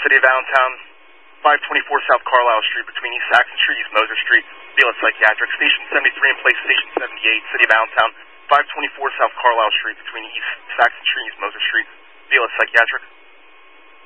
City of Allentown, 524 South Carlisle Street between East Saxon Street, East Moser Street, Vela Psychiatric. Station 73 in place, Station 78, City of Allentown, 524 South Carlisle Street between East Saxon Street, East Moser Street, Vela Psychiatric.